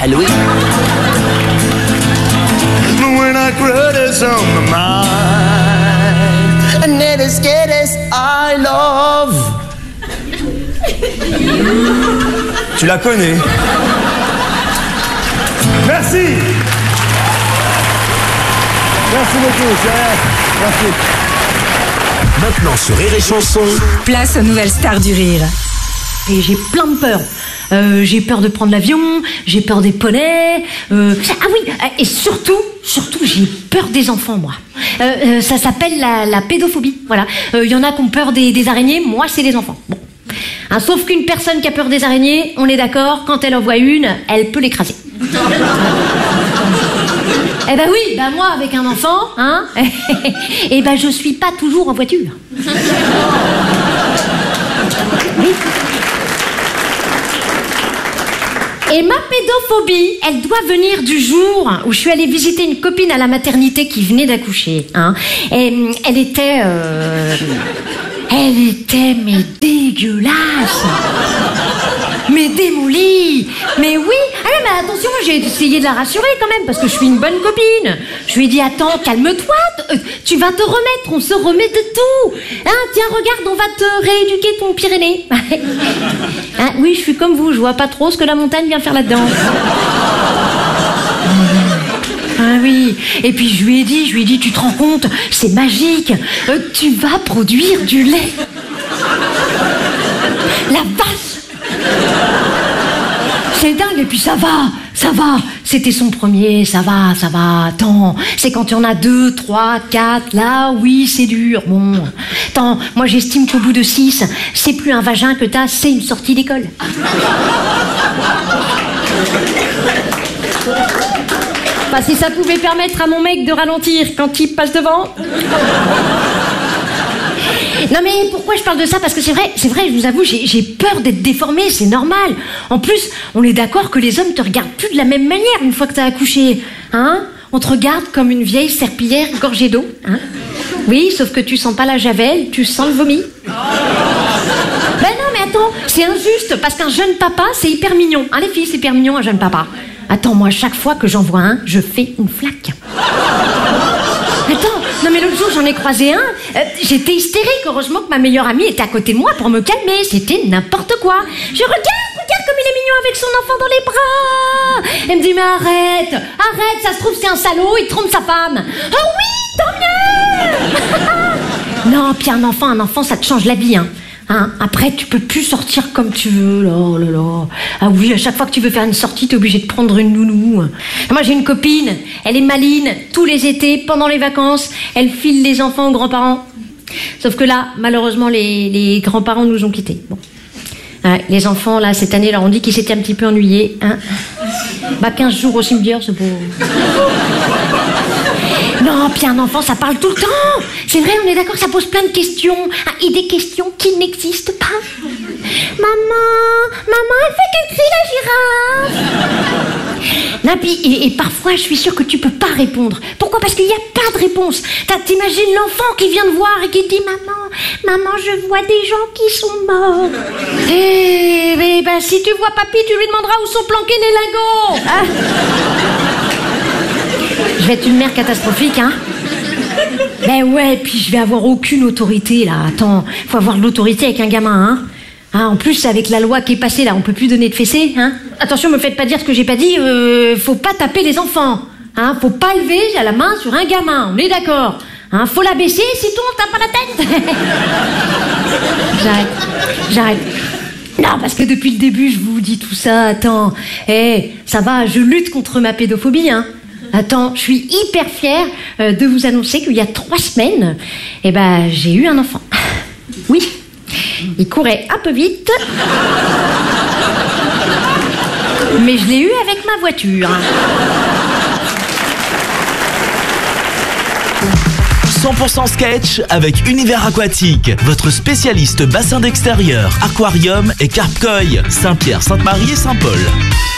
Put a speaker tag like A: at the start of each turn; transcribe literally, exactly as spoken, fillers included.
A: Halloween. When I credits on my mind, and it is it is I love.
B: Tu la connais. Merci. Merci beaucoup, c'est vrai. Merci.
C: Maintenant sur Rire et Chanson,
D: place aux nouvelles stars du rire.
E: Et j'ai plein de peur. Euh, j'ai peur de prendre l'avion, j'ai peur des poneys. Euh... Ah oui, et surtout, surtout, j'ai peur des enfants, moi. Euh, euh, ça s'appelle la, la pédophobie. Voilà. Il euh, y en a qui ont peur des, des araignées. Moi, c'est les enfants. Bon. Hein, sauf qu'une personne qui a peur des araignées, on est d'accord, quand elle en voit une, elle peut l'écraser. Eh ben oui, ben moi avec un enfant, hein, eh ben je suis pas toujours en voiture. Oui. Et ma pédophobie, elle doit venir du jour où je suis allée visiter une copine à la maternité qui venait d'accoucher. Hein. Et elle était... Euh, elle était, mais dégueulasse. Mais démolie. Mais oui. Ah mais attention, j'ai essayé de la rassurer quand même, parce que je suis une bonne copine. Je lui ai dit, attends, calme-toi, tu vas te remettre, on se remet de tout. Hein, tiens, regarde, on va te rééduquer ton Pyrénées. Hein, oui, je suis comme vous, je vois pas trop ce que la montagne vient faire là-dedans. Ah oui, et puis je lui ai dit, je lui ai dit, tu te rends compte, c'est magique, euh, tu vas produire du lait. La vache. C'est dingue, et puis ça va, ça va, c'était son premier, ça va, ça va, attends, c'est quand il y en a deux, trois, quatre, là, oui, c'est dur, bon. Attends, moi j'estime qu'au bout de six, c'est plus un vagin que t'as, c'est une sortie d'école. Enfin, si ça pouvait permettre à mon mec de ralentir quand il passe devant. Non mais pourquoi je parle de ça? Parce que c'est vrai, c'est vrai, je vous avoue, j'ai, j'ai peur d'être déformée, c'est normal. En plus, on est d'accord que les hommes te regardent plus de la même manière une fois que t'as accouché. Hein? On te regarde comme une vieille serpillière gorgée d'eau. Hein? Oui, sauf que tu sens pas la javel, tu sens le vomi. Ben non mais attends, c'est injuste, parce qu'un jeune papa, c'est hyper mignon. Hein, les filles, c'est hyper mignon, un jeune papa. Attends, moi, chaque fois que j'en vois un, je fais une flaque. Attends, non mais l'autre jour, j'en ai croisé un, euh, j'étais hystérique, heureusement que ma meilleure amie était à côté de moi pour me calmer, c'était n'importe quoi. Je regarde, regarde comme il est mignon avec son enfant dans les bras. Elle me dit, mais arrête, arrête, ça se trouve c'est un salaud, il trompe sa femme. Oh oui, tant mieux. Non, puis un enfant, un enfant, ça te change la vie, hein. Hein, après, tu peux plus sortir comme tu veux, là, oh là, là. Ah oui, à chaque fois que tu veux faire une sortie, t'es obligé de prendre une nounou. Moi, j'ai une copine, elle est maline, tous les étés, pendant les vacances, elle file les enfants aux grands-parents. Sauf que là, malheureusement, les, les grands-parents nous ont quittés. Bon. Ouais, les enfants, là, cette année, leur ont dit qu'ils s'étaient un petit peu ennuyés. Hein. Bah, quinze jours au cimetière, c'est beau. Non, puis un enfant, ça parle tout le temps. C'est vrai, on est d'accord, ça pose plein de questions. Ah, et des questions qui n'existent pas. Maman, maman, elle fait quel cri, la girafe? Non, puis, et, et parfois, je suis sûre que tu peux pas répondre. Pourquoi? Parce qu'il n'y a pas de réponse. T'imagines l'enfant qui vient te voir et qui te dit, maman, maman, je vois des gens qui sont morts. Eh, mais ben, si tu vois papy, tu lui demanderas où sont planqués les lingots. Ah. Je vais être une mère catastrophique, hein. Ben ouais, puis je vais avoir aucune autorité, là. Attends, faut avoir de l'autorité avec un gamin, hein. Hein, en plus, avec la loi qui est passée, là, on peut plus donner de fessées, hein. Attention, me faites pas dire ce que j'ai pas dit, euh, faut pas taper les enfants, hein. Faut pas lever la main sur un gamin, on est d'accord. Hein, faut la baisser, sinon on tape pas la tête. J'arrête, j'arrête. Non, parce que depuis le début, je vous dis tout ça, attends. Eh, hey, ça va, je lutte contre ma pédophobie, hein. Attends, je suis hyper fière euh, de vous annoncer qu'il y a trois semaines, eh ben, j'ai eu un enfant. Oui, il courait un peu vite, mais je l'ai eu avec ma voiture.
C: cent pour cent sketch avec Univers Aquatique, votre spécialiste bassin d'extérieur, aquarium et carpe-koi, Saint-Pierre, Sainte-Marie et Saint-Paul.